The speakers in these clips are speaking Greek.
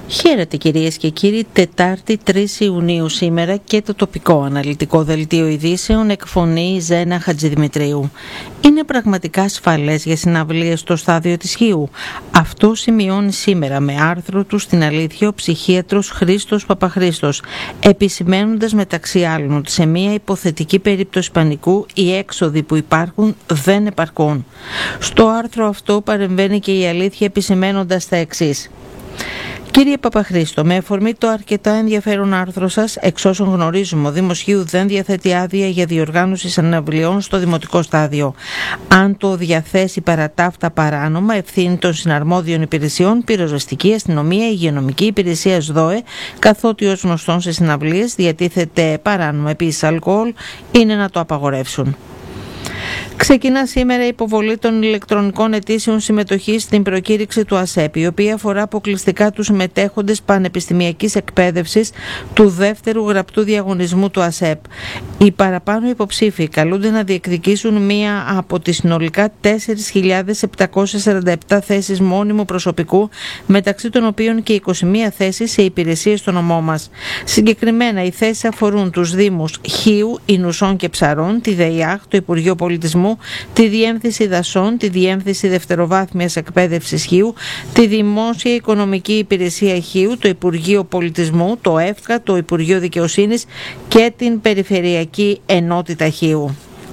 Χαίρετε κυρίες και κύριοι, Τετάρτη 3 Ιουνίου σήμερα και το τοπικό αναλυτικό δελτίο ειδήσεων εκφωνεί Ζένα Χατζηδημητρίου. Είναι πραγματικά ασφαλές για συναυλίες στο στάδιο της Χίου. Αυτό σημειώνει σήμερα με άρθρο του στην Αλήθεια ο ψυχίατρος Χρήστος Παπαχρήστος, επισημαίνοντας μεταξύ άλλων ότι σε μια υποθετική περίπτωση πανικού οι έξοδοι που υπάρχουν δεν επαρκούν. Στο άρθρο αυτό παρεμβαίνει και η Αλήθεια επισημαίνοντας τα εξής. Κύριε Παπαχρήστο, με αφορμή το αρκετά ενδιαφέρον άρθρο σας, εξ όσων γνωρίζουμε, ο Δήμος Χίου δεν διαθέτει άδεια για διοργάνωση συναυλιών στο δημοτικό στάδιο. Αν το διαθέσει παρά τα αυτά παράνομα, ευθύνη των συναρμόδιων υπηρεσιών, πυροσβεστική, αστυνομία, υγειονομική υπηρεσία ΣΔΟΕ, καθότι ως γνωστόν σε συναυλίες διατίθεται παράνομα επίσης αλκοόλ, είναι να το απαγορεύσουν. Ξεκινά σήμερα η υποβολή των ηλεκτρονικών αιτήσεων συμμετοχής στην προκήρυξη του ΑΣΕΠ, η οποία αφορά αποκλειστικά τους συμμετέχοντες πανεπιστημιακής εκπαίδευσης του δεύτερου γραπτού διαγωνισμού του ΑΣΕΠ. Οι παραπάνω υποψήφοι καλούνται να διεκδικήσουν μία από τις συνολικά 4.747 θέσεις μόνιμου προσωπικού, μεταξύ των οποίων και 21 θέσεις σε υπηρεσίες στο νομό μας. Συγκεκριμένα, οι θέσεις αφορούν τους Δήμους Χίου, Ινουσών και Ψαρών, τη ΔΕΙΑΧ, το Υπουργείο Πολιτισμού, τη Διεύθυνση Δασών, τη Διεύθυνση Δευτεροβάθμιας Εκπαίδευσης Χίου, τη Δημόσια Οικονομική Υπηρεσία Χίου, το Υπουργείο Πολιτισμού, το ΕΦΚΑ, το Υπουργείο Δικαιοσύνης και την Περιφερειακή Ενότητα Χίου.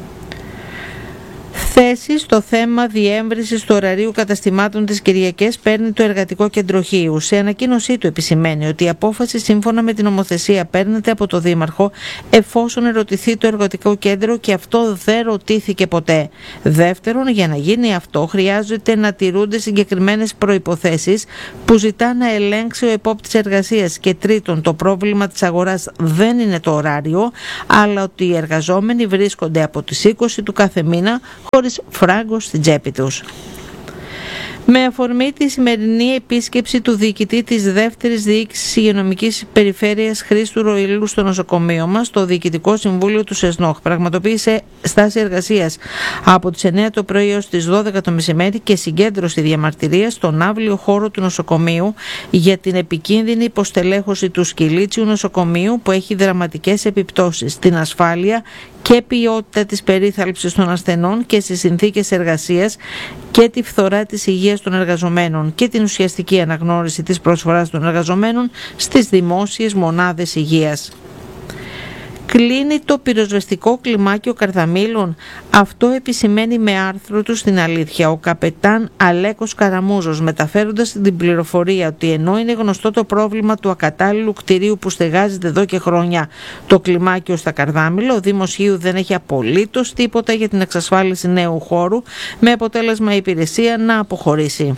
Θέση στο θέμα διεύρυνσης του ωραρίου καταστημάτων τις Κυριακές παίρνει το Εργατικό Κέντρο Χίου. Σε ανακοίνωσή του επισημαίνει ότι η απόφαση σύμφωνα με την νομοθεσία παίρνεται από το Δήμαρχο εφόσον ερωτηθεί το Εργατικό Κέντρο και αυτό δεν ρωτήθηκε ποτέ. Δεύτερον, για να γίνει αυτό χρειάζεται να τηρούνται συγκεκριμένες προϋποθέσεις που ζητά να ελέγξει ο επόπτης εργασίας. Και τρίτον, το πρόβλημα της αγοράς δεν είναι το ωράριο, αλλά ότι οι εργαζόμενοι βρίσκονται από τις 20 του κάθε μήνα χωρίς φράγκο στην τσέπη τους. Με αφορμή τη σημερινή επίσκεψη του διοικητή της δεύτερης διοίκησης υγειονομικής περιφέρειας Χρήστου Ροηλού στο νοσοκομείο μας, το Διοικητικό Συμβούλιο του ΣΕΣΝΟΧ πραγματοποίησε στάση εργασίας από τις 9 το πρωί έως τις 12 το μεσημέρι και συγκέντρωση διαμαρτυρίας στον αύλιο χώρο του νοσοκομείου για την επικίνδυνη υποστελέχωση του σκυλίτσιου νοσοκομείου που έχει δραματικές επιπτώσεις στην ασφάλεια και ποιότητα της περίθαλψης των ασθενών και στις συνθήκες εργασίας και τη φθορά της υγείας των εργαζομένων και την ουσιαστική αναγνώριση της προσφοράς των εργαζομένων στις δημόσιες μονάδες υγείας. Κλείνει το πυροσβεστικό κλιμάκιο Καρδαμήλων. Αυτό επισημαίνει με άρθρο του στην Αλήθεια ο καπετάν Αλέκος Καραμούζος, μεταφέροντας την πληροφορία ότι ενώ είναι γνωστό το πρόβλημα του ακατάλληλου κτηρίου που στεγάζεται εδώ και χρόνια το κλιμάκιο στα Καρδάμηλα, ο Δήμος Χίου δεν έχει απολύτως τίποτα για την εξασφάλιση νέου χώρου, με αποτέλεσμα η υπηρεσία να αποχωρήσει.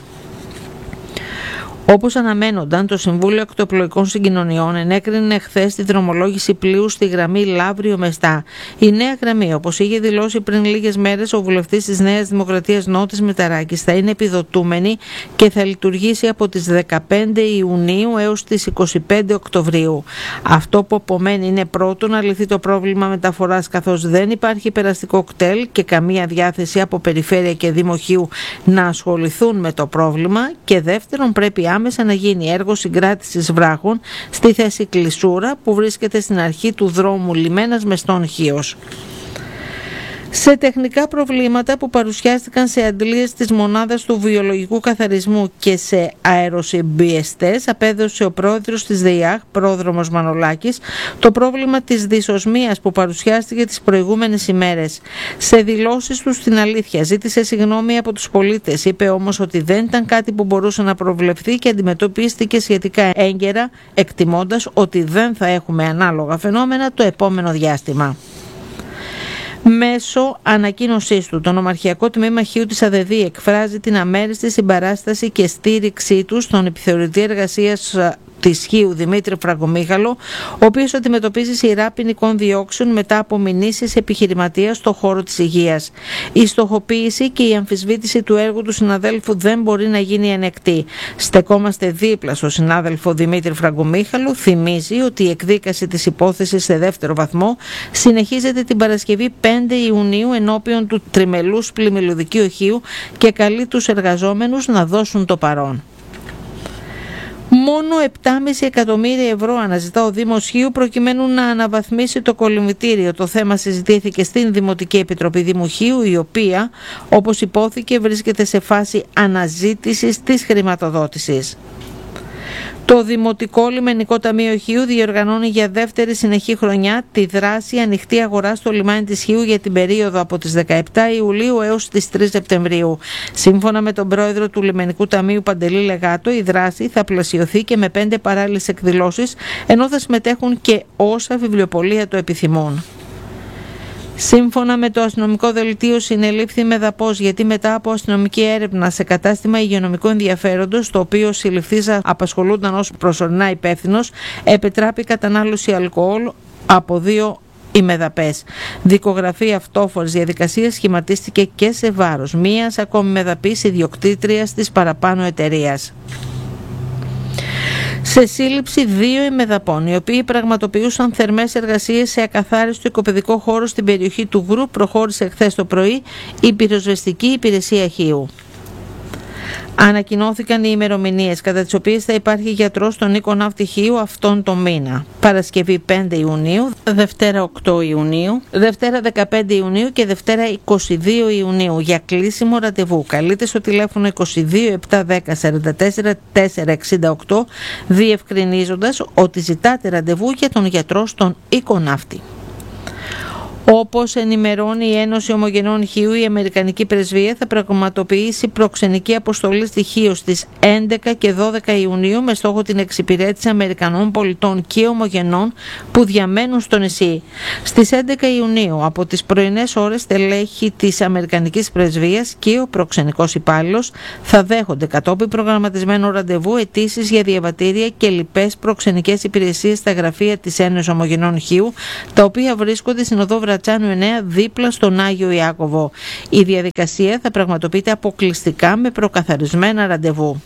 Όπως αναμένονταν, το Συμβούλιο Ακτοπλοϊκών Συγκοινωνιών ενέκρινε χθες τη δρομολόγηση πλοίου στη γραμμή Λαύριο-Μεστά. Η νέα γραμμή, όπως είχε δηλώσει πριν λίγες μέρες ο βουλευτής της Νέας Δημοκρατίας Νότης Μηταράκης, θα είναι επιδοτούμενη και θα λειτουργήσει από τις 15 Ιουνίου έως τις 25 Οκτωβρίου. Αυτό που απομένει είναι πρώτον να λυθεί το πρόβλημα μεταφοράς, καθώς δεν υπάρχει περαστικό κτέλ και καμία διάθεση από Περιφέρεια και Δήμο Χίου να ασχοληθούν με το πρόβλημα, και δεύτερον πρέπει άμεσα να γίνει έργο συγκράτησης βράχων στη θέση Κλεισούρα που βρίσκεται στην αρχή του δρόμου Λιμένας Μεστών Χίος. Σε τεχνικά προβλήματα που παρουσιάστηκαν σε αντλίες της μονάδας του βιολογικού καθαρισμού και σε αεροσυμπιεστές, απέδωσε ο πρόεδρος της ΔΕΙΑΧ, πρόδρομος Μανολάκης, το πρόβλημα της δυσοσμίας που παρουσιάστηκε τις προηγούμενες ημέρες. Σε δηλώσεις του στην Αλήθεια ζήτησε συγγνώμη από τους πολίτες, είπε όμως ότι δεν ήταν κάτι που μπορούσε να προβλεφθεί και αντιμετωπίστηκε σχετικά έγκαιρα, εκτιμώντας ότι δεν θα έχουμε ανάλογα φαινόμενα το επόμενο διάστημα. Μέσω ανακοίνωσής του, το Νομαρχιακό Τμήμα Χίου της ΑΔΕΔΗ εκφράζει την αμέριστη συμπαράσταση και στήριξή του στον επιθεωρητή εργασίας της Χίου Δημήτρη Φραγκομίχαλο, ο οποίος αντιμετωπίζει σειρά ποινικών διώξεων μετά από μηνύσεις επιχειρηματίας στον χώρο της υγείας. Η στοχοποίηση και η αμφισβήτηση του έργου του συναδέλφου δεν μπορεί να γίνει ανεκτή. Στεκόμαστε δίπλα στο συνάδελφο Δημήτρη Φραγκομίχαλο. Θυμίζει ότι η εκδίκαση της υπόθεσης σε δεύτερο βαθμό συνεχίζεται την Παρασκευή 5 Ιουνίου ενώπιον του Τριμελούς Πλημμυλωδικείου Χίου και καλεί τους εργαζόμενους να δώσουν το παρόν. Μόνο 7,5 εκατομμύρια ευρώ αναζητά ο Δήμος Χίου προκειμένου να αναβαθμίσει το κολυμβητήριο. Το θέμα συζητήθηκε στην Δημοτική Επιτροπή Δήμου Χίου, η οποία, όπως υπόθηκε, βρίσκεται σε φάση αναζήτησης της χρηματοδότησης. Το Δημοτικό Λιμενικό Ταμείο Χίου διοργανώνει για δεύτερη συνεχή χρονιά τη δράση ανοιχτή αγορά στο λιμάνι της Χίου για την περίοδο από τις 17 Ιουλίου έως τις 3 Σεπτεμβρίου. Σύμφωνα με τον πρόεδρο του Λιμενικού Ταμείου Παντελή Λεγάτο, η δράση θα πλαισιωθεί και με 5 παράλληλες εκδηλώσεις, ενώ θα συμμετέχουν και όσα βιβλιοπωλεία το επιθυμούν. Σύμφωνα με το αστυνομικό δελτίο, συνελήφθη με δαπός γιατί μετά από αστυνομική έρευνα σε κατάστημα υγειονομικού ενδιαφέροντος, το οποίο συλληφθής απασχολούνταν ως προσωρινά υπεύθυνος, επετράπη κατανάλωση αλκοόλ από 2 ημεδαπές. Δικογραφή αυτόφορης διαδικασίας σχηματίστηκε και σε βάρος μίας ακόμη μεδαπής ιδιοκτήτριας της παραπάνω εταιρείας. Σε σύλληψη 2 ημεδαπών, οι οποίοι πραγματοποιούσαν θερμές εργασίες σε ακαθάριστο οικοπαιδικό χώρο στην περιοχή του Γκρουπ, προχώρησε χθες το πρωί η πυροσβεστική υπηρεσία Χίου. Ανακοινώθηκαν οι ημερομηνίες κατά τις οποίες θα υπάρχει γιατρός στον οίκο ναύτη Χίου αυτόν τον μήνα. Παρασκευή 5 Ιουνίου, Δευτέρα 8 Ιουνίου, Δευτέρα 15 Ιουνίου και Δευτέρα 22 Ιουνίου για κλείσιμο ραντεβού. Καλείτε στο τηλέφωνο 22 710 44 468 διευκρινίζοντας ότι ζητάτε ραντεβού για τον γιατρό στον οίκο ναύτη. Όπως ενημερώνει η Ένωση Ομογενών Χίου, η Αμερικανική Πρεσβεία θα πραγματοποιήσει προξενική αποστολή στη Χίο στις 11 και 12 Ιουνίου με στόχο την εξυπηρέτηση Αμερικανών πολιτών και ομογενών που διαμένουν στο νησί. Στις 11 Ιουνίου από τις πρωινές ώρες στελέχη της Αμερικανικής Πρεσβείας και ο προξενικός υπάλληλος θα δέχονται κατόπιν προγραμματισμένου ραντεβού αιτήσεις για διαβατήρια και λοιπές προξενικές υπηρεσίες στα γραφεία της Ένωσης Ομογενών Χίου, τα οποία βρίσκονται στην οδό Βρατσάνου 9 δίπλα στον Άγιο Ιάκωβο. Η διαδικασία θα πραγματοποιείται αποκλειστικά με προκαθαρισμένα ραντεβού.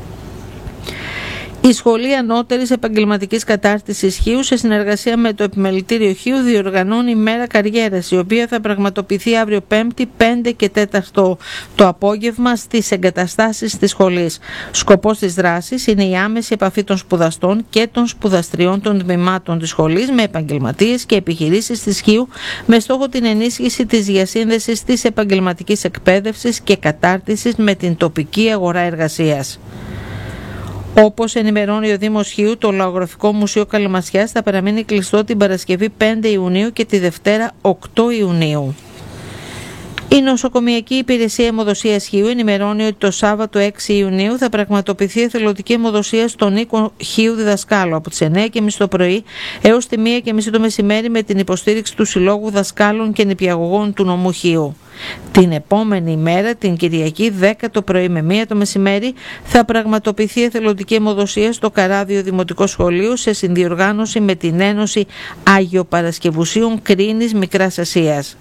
Η Σχολή Ανώτερης Επαγγελματικής Κατάρτισης Χίου, σε συνεργασία με το Επιμελητήριο Χίου, διοργανώνει μέρα καριέρας, η οποία θα πραγματοποιηθεί αύριο 5η 5 και 4 το απόγευμα στις εγκαταστάσεις της σχολής. Σκοπός της δράσης είναι η άμεση επαφή των σπουδαστών και των σπουδαστριών των τμήματων της σχολής με επαγγελματίες και επιχειρήσεις της Χίου, με στόχο την ενίσχυση της διασύνδεσης της επαγγελματικής εκπαίδευσης και κατάρτισης με την τοπική αγορά εργασίας. Όπως ενημερώνει ο Δήμος Χίου, το Λαογραφικό Μουσείο Καλαμασιάς θα παραμείνει κλειστό την Παρασκευή 5 Ιουνίου και τη Δευτέρα 8 Ιουνίου. Η Νοσοκομιακή Υπηρεσία Αιμοδοσίας Χίου ενημερώνει ότι το Σάββατο 6 Ιουνίου θα πραγματοποιηθεί εθελοντική αιμοδοσία στον οίκο Χίου Διδασκάλου από τις 9:30 το πρωί έως τη 1:30 το μεσημέρι με την υποστήριξη του Συλλόγου Δασκάλων και Νηπιαγωγών του νομού Χίου. Την επόμενη ημέρα, την Κυριακή 10 το πρωί με 1 το μεσημέρι, θα πραγματοποιηθεί εθελοντική αιμοδοσία στο Καράδιο Δημοτικό Σχολείο σε συνδιοργάνωση με την Ένωση Αγιοπαρασκευουσίων Κρίνης Μικράς Ασίας.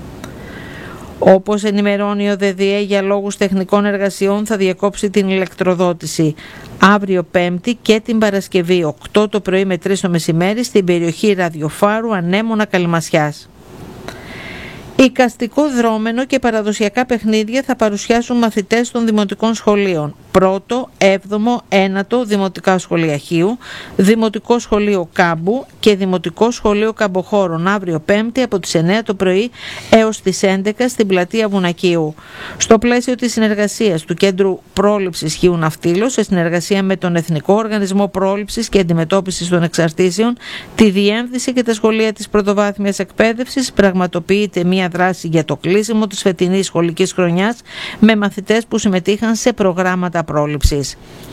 Όπως ενημερώνει ο ΔΔΕ, για λόγους τεχνικών εργασιών θα διακόψει την ηλεκτροδότηση αύριο 5η και την Παρασκευή 8 το πρωί με 3 το μεσημέρι στην περιοχή Ραδιοφάρου Ανέμωνα Καλυμασιάς. Εικαστικό δρόμενο και παραδοσιακά παιχνίδια θα παρουσιάσουν μαθητές των δημοτικών σχολείων. 1ο, 7ο, 9ο Δημοτικά Σχολεία Χίου, Δημοτικό Σχολείο Κάμπου και Δημοτικό Σχολείο Καμποχώρων αύριο 5η από τις 9 το πρωί έως τις 11 στην πλατεία Βουνακίου. Στο πλαίσιο της συνεργασίας του Κέντρου Πρόληψης Χίου Ναυτίλος, σε συνεργασία με τον Εθνικό Οργανισμό Πρόληψης και Αντιμετώπισης των Εξαρτήσεων, τη Διεύθυνση και τα Σχολεία της Πρωτοβάθμιας Εκπαίδευσης, πραγματοποιείται μια δράση για το κλείσιμο της φετινής σχολικής χρονιάς με μαθητές που συμμετείχαν σε προγράμματα πρόληψης.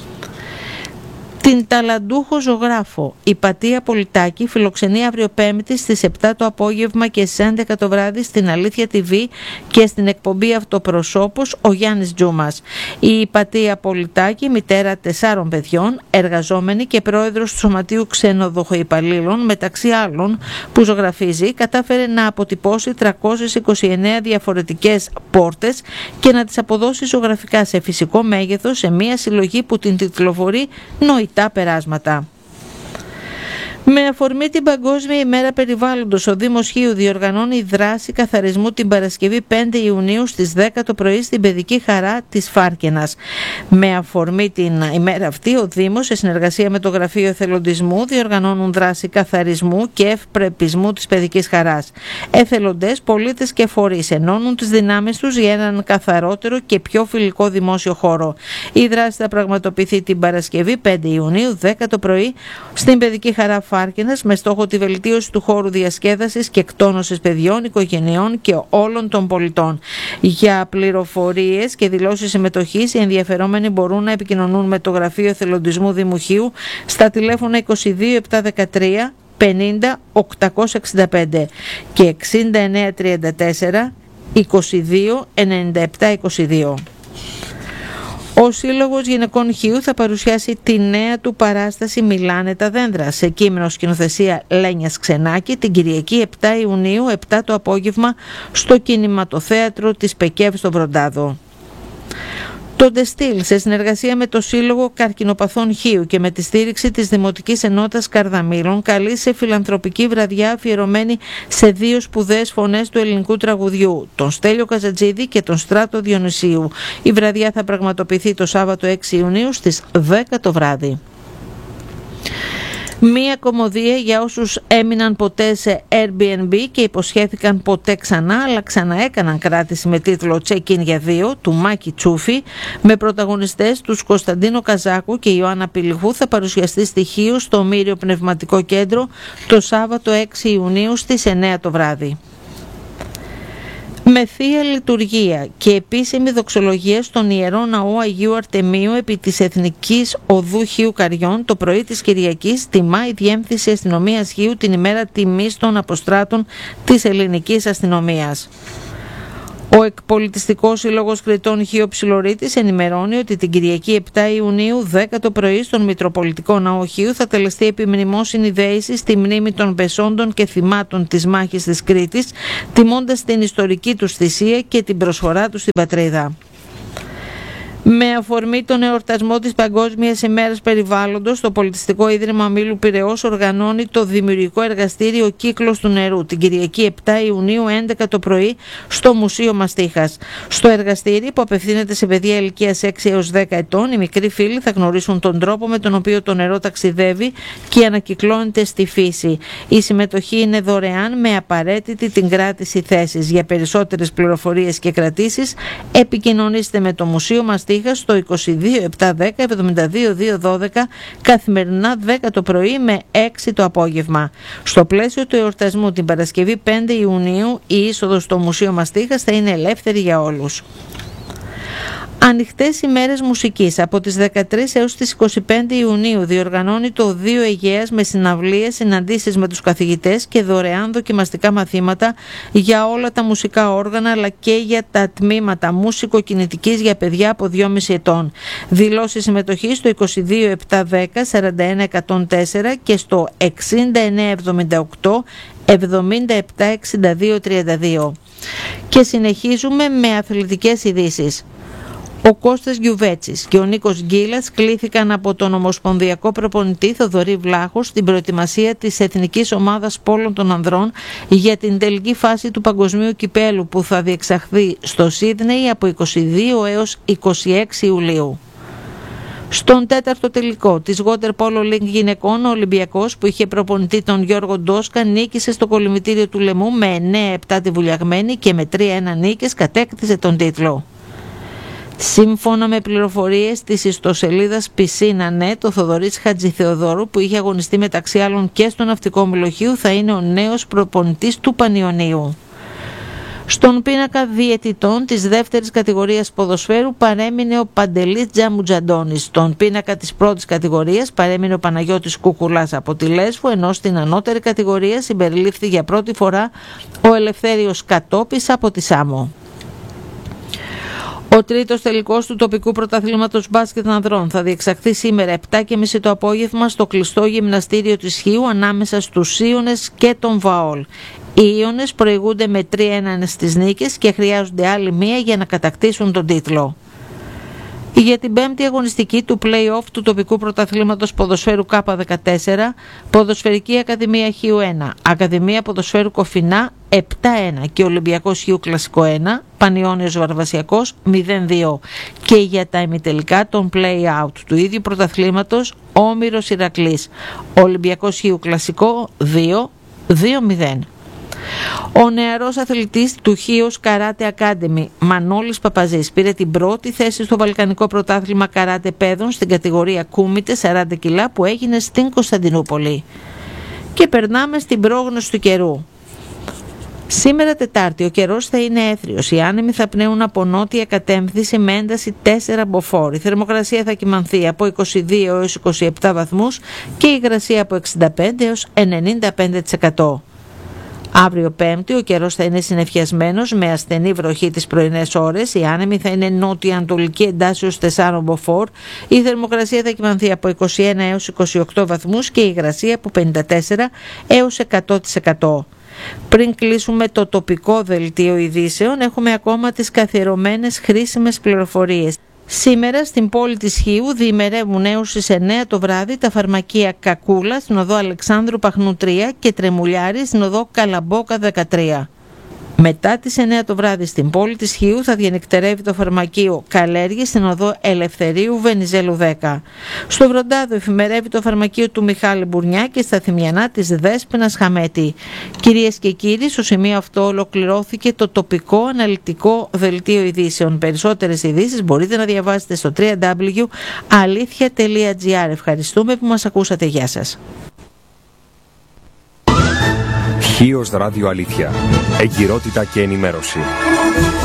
Την ταλαντούχο ζωγράφο Υπατία Πολιτάκη φιλοξενεί αύριο 5η στις 7 το απόγευμα και στις 11 το βράδυ στην Αλήθεια TV και στην εκπομπή Αυτοπροσώπους ο Γιάννης Τζούμας. Η Υπατία Πολιτάκη, μητέρα 4 παιδιών, εργαζόμενη και πρόεδρος του Σωματείου Ξενοδοχοϊπαλλήλων, μεταξύ άλλων που ζωγραφίζει, κατάφερε να αποτυπώσει 329 διαφορετικές πόρτες και να τις αποδώσει ζωγραφικά σε φυσικό μέγεθος σε μια συλλογή που την τιτλοφορεί Νοητά Περάσματα. Με αφορμή την Παγκόσμια ημέρα περιβάλλοντος, ο Δήμος Χίου διοργανώνει δράση καθαρισμού την Παρασκευή 5 Ιουνίου στις 10 το πρωί στην Παιδική Χαρά της Φάρκαινας. Με αφορμή την ημέρα αυτή, ο Δήμος, σε συνεργασία με το Γραφείο Εθελοντισμού, διοργανώνουν δράση καθαρισμού και ευπρεπισμού της Παιδικής Χαράς. Εθελοντές, πολίτες και φορείς ενώνουν τις δυνάμεις τους για έναν καθαρότερο και πιο φιλικό δημόσιο χώρο. Η δράση θα πραγματοποιηθεί την Παρασκευή 5 Ιουνίου, 10 το πρωί, στην Παιδική Χαρά Φάρκαινας, με στόχο τη βελτίωση του χώρου διασκέδασης και εκτόνωσης παιδιών, οικογενειών και όλων των πολιτών. Για πληροφορίες και δηλώσεις συμμετοχής, οι ενδιαφερόμενοι μπορούν να επικοινωνούν με το Γραφείο Εθελοντισμού Δήμου Χίου στα τηλέφωνα 22 713 50 865 και 69 34 22 97 22. Ο Σύλλογος Γυναικών Χίου θα παρουσιάσει τη νέα του παράσταση «Μιλάνε τα δέντρα» σε κείμενο σκηνοθεσία Λένιας Ξενάκη την Κυριακή 7 Ιουνίου, 7 το απόγευμα, στο Κινηματοθέατρο της ΠΕΚΕΒ στο Βροντάδο. Το Ντεστήλ, σε συνεργασία με το Σύλλογο Καρκινοπαθών Χίου και με τη στήριξη της Δημοτικής Ενότητας Καρδαμήλων, καλεί σε φιλανθρωπική βραδιά αφιερωμένη σε δύο σπουδαίες φωνές του ελληνικού τραγουδιού, τον Στέλιο Καζατζίδη και τον Στράτο Διονυσίου. Η βραδιά θα πραγματοποιηθεί το Σάββατο 6 Ιουνίου στις 10 το βράδυ. Μία κωμωδία για όσους έμειναν ποτέ σε Airbnb και υποσχέθηκαν ποτέ ξανά, αλλά ξαναέκαναν κράτηση, με τίτλο «Check-in για δύο» του Μάκη Τσούφη, με πρωταγωνιστές τους Κωνσταντίνο Καζάκου και Ιωάννα Πηλιχού, θα παρουσιαστεί στη Χίου στο Μύριο Πνευματικό Κέντρο το Σάββατο 6 Ιουνίου στις 9 το βράδυ. Με θεία λειτουργία και επίσημη δοξολογία στον Ιερό Ναό Αγίου Αρτεμίου επί της Εθνικής Οδού Χίου Καριών, το πρωί της Κυριακής τιμά η Διεύθυνση Αστυνομίας Χίου την ημέρα τιμής των αποστράτων της ελληνικής αστυνομίας. Ο Εκπολιτιστικός Σύλλογος Κρητών Χίου Ψιλορίτης ενημερώνει ότι την Κυριακή 7 Ιουνίου 10 το πρωί στον Μητροπολιτικό Ναό Χίου θα τελεστεί επιμνημόσυνη δέηση στη μνήμη των πεσόντων και θυμάτων της μάχης της Κρήτης, τιμώντας την ιστορική τους θυσία και την προσφορά τους στην πατρίδα. Με αφορμή τον εορτασμό της Παγκόσμιας ημέρας περιβάλλοντος, το Πολιτιστικό Ίδρυμα Μήλου Πειραιώς οργανώνει το δημιουργικό εργαστήριο «Κύκλος του νερού» την Κυριακή 7 Ιουνίου 11 το πρωί στο Μουσείο Μαστίχας. Στο εργαστήρι, που απευθύνεται σε παιδιά ηλικίας 6 έως 10 ετών, οι μικροί φίλοι θα γνωρίσουν τον τρόπο με τον οποίο το νερό ταξιδεύει και ανακυκλώνεται στη φύση. Η συμμετοχή είναι δωρεάν, με απαραίτητη την κράτηση θέσης. Για περισσότερες πληροφορίες και κρατήσεις επικοινωνήστε με το Μουσείο Μαστίχας στο 22 710 72 212, καθημερινά 10 το πρωί με 6 το απόγευμα. Στο πλαίσιο του εορτασμού την Παρασκευή 5 Ιουνίου, η είσοδος στο Μουσείο Μαστίχας θα είναι ελεύθερη για όλους. Ανοιχτές ημέρες μουσικής από τις 13 έως τις 25 Ιουνίου διοργανώνει το Οδείο Αιγαίας με συναυλίες, συναντήσεις με τους καθηγητές και δωρεάν δοκιμαστικά μαθήματα για όλα τα μουσικά όργανα, αλλά και για τα τμήματα μουσικοκινητικής για παιδιά από 2,5 ετών. Δηλώσεις συμμετοχής στο 22 710 41 104 και στο 69 78 77 62 32. Και συνεχίζουμε με αθλητικές ειδήσεις. Ο Κώστας Γιουβέτσης και ο Νίκος Γκίλας κλήθηκαν από τον ομοσπονδιακό προπονητή Θοδωρή Βλάχο στην προετοιμασία της Εθνικής Ομάδας Πόλων των Ανδρών για την τελική φάση του Παγκοσμίου Κυπέλου, που θα διεξαχθεί στο Σίδνεϊ από 22 έως 26 Ιουλίου. Στον τέταρτο τελικό της Water Polo League γυναικών, ο Ολυμπιακός, που είχε προπονητή τον Γιώργο Ντόσκα, νίκησε στο κολυμβητήριο του Λεμού με 9-7 τη Βουλιαγμένη και με 3-1 νίκες κατέκτησε τον τίτλο. Σύμφωνα με πληροφορίες της ιστοσελίδας Piscina.net, ο Θοδωρής Χατζηθεοδόρου, που είχε αγωνιστεί μεταξύ άλλων και στο ναυτικό Μυλοχείου, θα είναι ο νέος προπονητής του Πανιωνίου. Στον πίνακα διαιτητών της δεύτερης κατηγορίας ποδοσφαίρου παρέμεινε ο Παντελής Τζαμουτζαντώνης. Στον πίνακα της πρώτης κατηγορίας παρέμεινε ο Παναγιώτης Κουκουλάς από τη Λέσβο, ενώ στην ανώτερη κατηγορία συμπεριλήφθη για πρώτη φορά ο Ελευθέριος Κατόπης από τη Σάμο. Ο τρίτος τελικός του τοπικού πρωταθλήματος μπάσκετ ανδρών θα διεξαχθεί σήμερα 7:30 το απόγευμα στο κλειστό γυμναστήριο της Χίου ανάμεσα στους Ίωνες και τον Βαόλ. Οι Ίωνες προηγούνται με 3-1 στις νίκες και χρειάζονται άλλη μία για να κατακτήσουν τον τίτλο. Για την πέμπτη αγωνιστική του play-off του τοπικού πρωταθλήματος ποδοσφαίρου K14, Ποδοσφαιρική Ακαδημία Χίου 1, Ακαδημία Ποδοσφαίρου Κοφινά 7-1 και Ολυμπιακός Χίου Κλασικό 1, Πανιώνιος Βαρβασιακός 0-2. Και για τα ημιτελικά των play-out του ίδιου πρωταθλήματος, Όμηρος Ηρακλής, Ολυμπιακός Χίου Κλασικό 2-0. Ο νεαρός αθλητής του Χίος Καράτε Academy, Μανώλης Παπαζής, πήρε την πρώτη θέση στο Βαλκανικό Πρωτάθλημα Καράτε Παιδών στην κατηγορία Κούμιτε 40 κιλά που έγινε στην Κωνσταντινούπολη. Και περνάμε στην πρόγνωση του καιρού. Σήμερα Τετάρτη ο καιρός θα είναι έθριος, οι άνεμοι θα πνέουν από νότια κατεύθυνση με ένταση 4 μποφόρ. Η θερμοκρασία θα κυμανθεί από 22 έως 27 βαθμούς και η υγρασία από 65 έως 95%. Αύριο Πέμπτη ο καιρός θα είναι συννεφιασμένος με ασθενή βροχή τις πρωινές ώρες, οι άνεμοι θα είναι νότια-ανατολική εντάσσεως 4 μποφόρ, η θερμοκρασία θα κυμανθεί από 21 έως 28 βαθμούς και η υγρασία από 54 έως 100%. Πριν κλείσουμε το τοπικό δελτίο ειδήσεων, έχουμε ακόμα τις καθιερωμένες χρήσιμες πληροφορίες. Σήμερα στην πόλη της Χίου διημερεύουν έως τις 9 το βράδυ τα φαρμακεία Κακούλα στην οδό Αλεξάνδρου Παχνού 3 και Τρεμουλιάρη στην οδό Καλαμπόκα 13. Μετά τις 9 το βράδυ στην πόλη της Χίου θα διανυκτερεύει το φαρμακείο Καλέργη στην οδό Ελευθερίου Βενιζέλου 10. Στο Βροντάδο εφημερεύει το φαρμακείο του Μιχάλη Μπουρνιά και στα Θημιανά της Δέσποινας Χαμέτη. Κυρίες και κύριοι, στο σημείο αυτό ολοκληρώθηκε το τοπικό αναλυτικό δελτίο ειδήσεων. Περισσότερες ειδήσεις μπορείτε να διαβάσετε στο www.alithia.gr. Ευχαριστούμε που μας ακούσατε. Γεια σας. Χίος Ράδιο Αλήθεια. Εγκυρότητα και ενημέρωση.